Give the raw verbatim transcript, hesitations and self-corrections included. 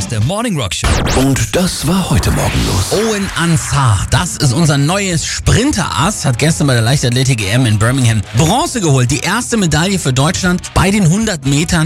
ist der Morning Rock Show. Und das war heute Morgen los. Owen Ansar, das ist unser neues Sprinterass, hat gestern bei der Leichtathletik-E M in Birmingham Bronze geholt. Die erste Medaille für Deutschland bei den hundert Metern.